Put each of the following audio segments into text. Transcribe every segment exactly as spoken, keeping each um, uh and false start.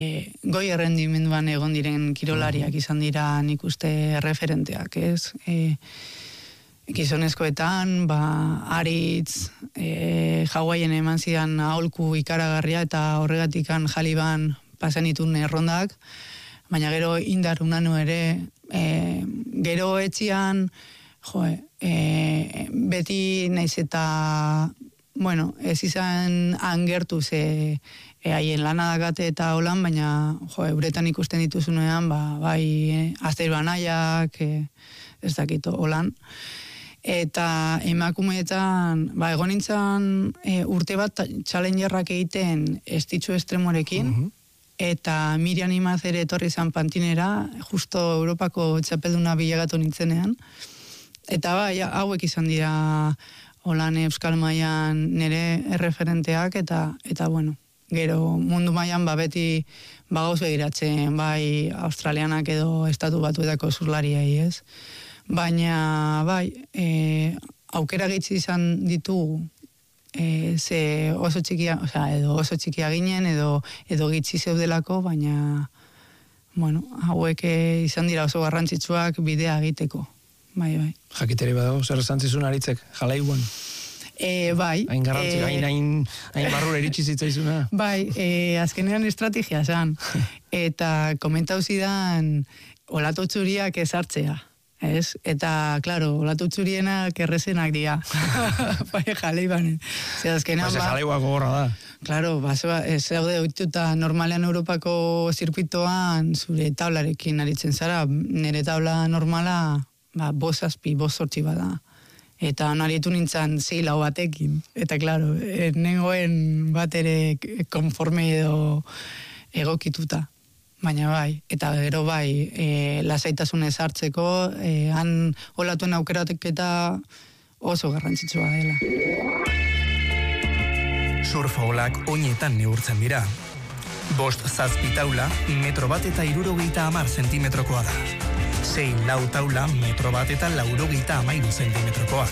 E, goi errendimenduan egon diren kirolariak izan dira nik uste referenteak, ez? E, gizonezkoetan, ba, Aritz, e, Hawaien eman zidan aholku ikaragarria eta horregatikan Jaliban pasan itun errondak, baina gero Indar Unanu ere, e, gero etxian, jo, e, beti naiz eta, bueno, ez izan angertu ze e, haien lana dakate eta holan, baina jo, euretan ikusten dituzunean, ba, bai, e, Aster Banaiak, e, ez dakito holan. Eta emakumeetan, ba, egon nintzen e, urte bat challengerrak egiten estitxu estremorekin, uh-huh. Eta Miriam Imaz ere etorri zan Pantinera, justo Europako txapelduna bilagatu nintzenean. Eta bai, hauek izan dira holan Euskal mailan nire erreferenteak, eta, eta bueno, gero mundu mailan ba, beti bagauz begiratzen, bai australianak edo estatu batuetako zurlariai, ez? Baina, bai, e, aukera gitzi izan ditugu, e, ze oso txikia, osea, edo oso txikia ginen, edo, edo gitzi zeudelako, baina, bueno, hauek izan dira oso garrantzitsuak bidea egiteko, bai, bai. Jakiteri badago, zer esantzizun aritzek, jalaiuan? E, bai. Hain garrantzi, e, hain, hain, hain barrura iritsi zitzaizuna. Bai, e, azkenean estrategia zan, eta komentau zidan olatu txuriak ezartzea. Ez? Eta, klaro, olatu txurienak errezenak dira. Bai, Jaleibanen. Zer, azkenean, ba... Jaleibua gogorra da. Klaro, ba, ez daude oituta normalean Europako zirkuitoan zure tablarekin aritzen zara. Nire tabla normala, ba, bost azpi, bost sortzi bada. Eta narietu nintzen zei lau batekin. Eta, klaro, nengoen bat ere konforme edo egokituta. Baina bai, eta gero bai, e, lasaitasunez hartzeko, e, han olatuen aukeratek eta oso garrantzitsua dela. Surfa olak oinetan neurtzen dira. Bost zazpi taula, metro bat eta hirurogeita hamar zentimetrokoa da. Sei lau taula, metro bat eta laurogeita hamairu zentimetrokoa.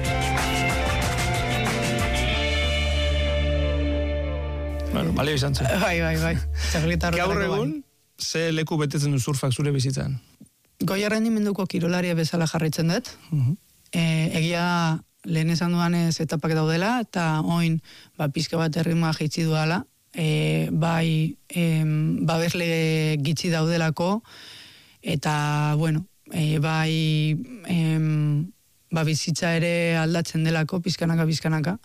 Bueno, balio izan zen. Bai, bai, bai. Gaur egun, ze leku betetzen du surfak zure bizitzan? Goi errendimenduko kirolaria bezala jarraitzen dut. Uh-huh. E, egia lehen esan duanez etapak daudela, eta oin ba, pizka bat erritmoa jaitsi duala. E, bai, em, babesle gitxi daudelako, eta, bueno, e, bai, em, ba, bizitza ere aldatzen delako, pizkanaka, pizkanaka.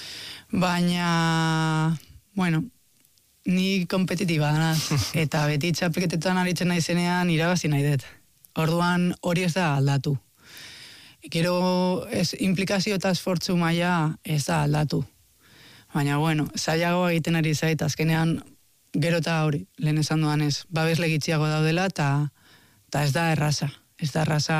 Baina, bueno, ni kompetitiba danaz, eta beti txapelketetan aritzen naizenean irabazi nahi dut. Orduan hori ez da aldatu. Gero ez, implikazio eta esfortzu maila ez da aldatu. Baina, bueno, zailago egiten ari zait, azkenean gero eta hori, lehen esan duanez, babesle gitxiago daudela, eta ez da erraza. Ez da erraza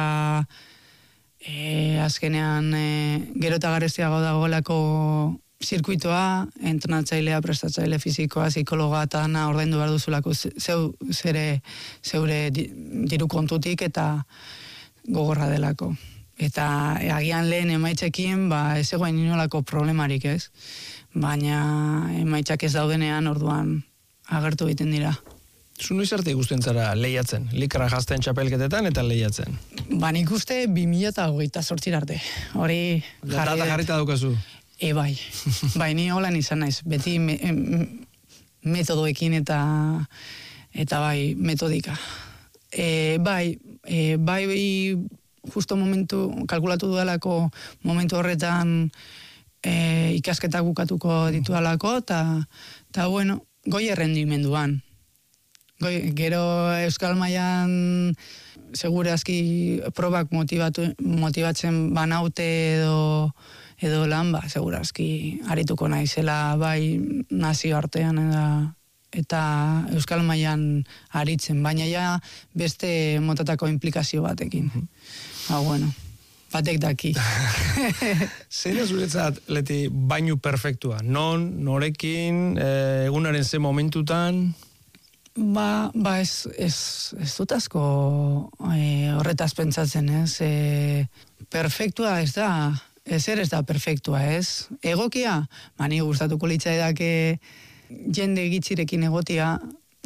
e, azkenean e, gero eta garestiago dagoelako zirkuitoa, entrenatzailea, prestatzaile fizikoa, psikologa eta na ordaindu behar duzulako zeu, zere, zeure diru kontutik eta gogorra delako. Eta agian lehen emaitzekin, ba, ez egoen inolako problemarik, ez? Baina emaitzak ez daudenean orduan agertu egiten dira. Zu noiz arte ikusten zara lehiatzen? Likra jazten txapelketetan eta lehiatzen? Ba, nik uste bi mila hogeita zortzi arte. Hori jarri dut. Jarrita daukazu? E, bai. Bai, ni holan izan naiz. Beti me, em, metodoekin eta eta bai, metodika. E, bai, e, bai, bai, justo momentu, kalkulatu dudalako momentu horretan e, ikasketak bukatuko ditudalako, eta, eta bueno, goi errendimenduan. Goi, gero Euskal mailan segure aski probak motivatu, motibatzen banaute edo edo lan, ba, segurazki arituko naizela bai nazio artean eta, eta Euskal mailan aritzen, baina ja beste motatako implikazio batekin. Ba, bueno, batek daki. Zein da zuretzat, Leti, bainu perfektua? Non, norekin, eh, egunaren ze momentutan? Ba, ba ez, ez, ez dut asko eh, horretaz pentsatzen, ez? Eh, perfektua ez da, ezer ez da perfektua, ez? Egokia, mani gustatuko litzaidake jende gitzirekin egotia,